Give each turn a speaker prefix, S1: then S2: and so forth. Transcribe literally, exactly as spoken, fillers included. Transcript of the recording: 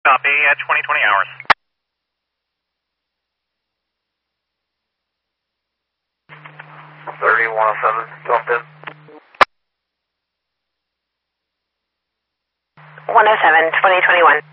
S1: Copy at twenty twenty hours.
S2: thirty-one oh seven, jump in.
S3: one oh seven, twenty twenty-one.